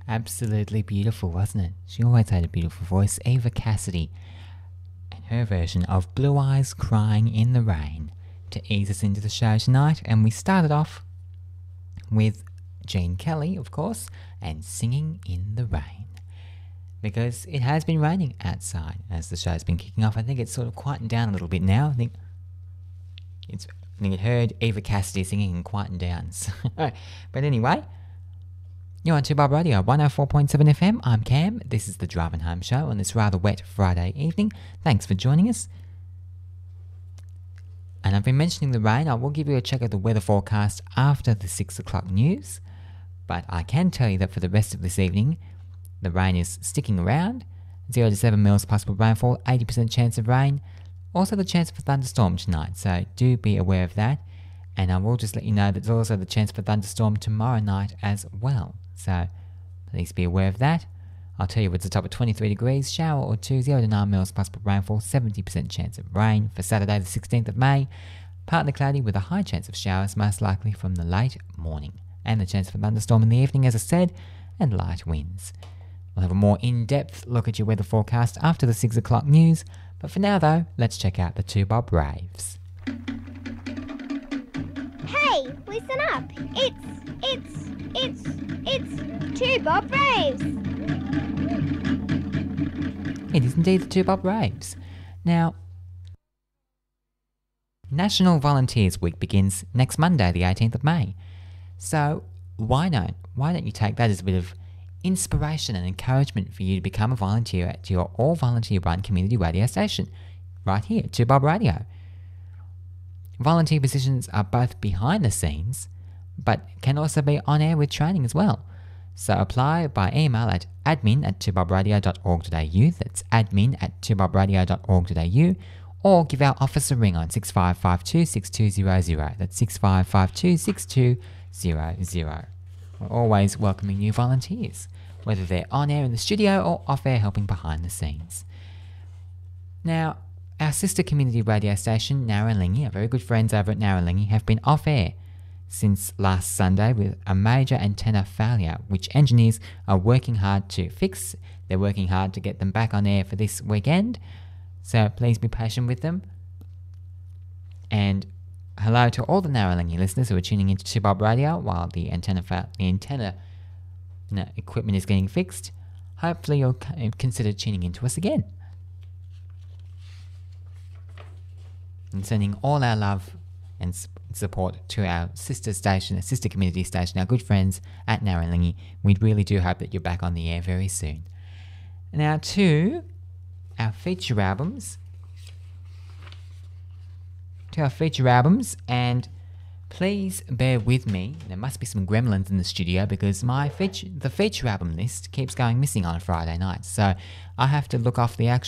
Absolutely beautiful, wasn't it? She always had a beautiful voice. Eva Cassidy and her version of Blue Eyes Crying in the Rain to ease us into the show tonight. And we started off with Gene Kelly, of course, and Singing in the Rain. Because it has been raining outside as the show's been kicking off. I think it's sort of quietened down a little bit now. I think it heard Eva Cassidy singing and quietened down. But anyway, you're on 2Bob Radio, 104.7 FM. I'm Cam. This is the Driving Home Show on this rather wet Friday evening. Thanks for joining us. And I've been mentioning the rain. I will give you a check of the weather forecast after the 6 o'clock news. But I can tell you that for the rest of this evening, the rain is sticking around. 0 to 7 mils possible rainfall, 80% chance of rain. Also the chance for thunderstorm tonight, so do be aware of that. And I will just let you know that there's also the chance for thunderstorm tomorrow night as well. So please be aware of that. I'll tell you it's a top of 23 degrees, shower or 2, 0 to 9 mils possible rainfall, 70% chance of rain. For Saturday the 16th of May, partly cloudy with a high chance of showers, most likely from the late morning. And the chance for thunderstorm in the evening, as I said, and light winds. We'll have a more in-depth look at your weather forecast after the 6 o'clock news. But for now though, let's check out the 2Bob Raves. Hey, listen up. It's 2Bob Raves. It is indeed the 2Bob Raves. Now, National Volunteers Week begins next Monday, the 18th of May. So why don't you take that as a bit of inspiration and encouragement for you to become a volunteer at your all-volunteer run community radio station, right here, 2Bob Radio. Volunteer positions are both behind the scenes, but can also be on air with training as well. So apply by email at admin@2bobradio.org.au, that's admin@2bobradio.org.au, or give our office a ring on 6552-6200, that's 6552-6200. We're always welcoming new volunteers, whether they're on air in the studio or off air helping behind the scenes. Now, our sister community radio station, Narralinghi, our very good friends over at Narralinghi, have been off air since last Sunday with a major antenna failure, which engineers are working hard to fix. They're working hard to get them back on air for this weekend, so please be patient with them. And hello to all the Narralinghi listeners who are tuning into 2Bob Radio while the antenna equipment is getting fixed. Hopefully you'll consider tuning into us again. And sending all our love and support to our sister community station, our good friends at Narralinghi. We really do hope that you're back on the air very soon. Now to our feature albums. And please bear with me. There must be some gremlins in the studio because the feature album list keeps going missing on a Friday night. So I have to look off the actual